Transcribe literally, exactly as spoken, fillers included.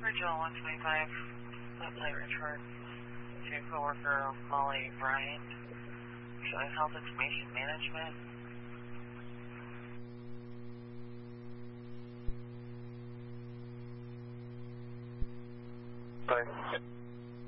Original one twenty-five, plate return to coworker Molly Bryant, showing health information management. Bye.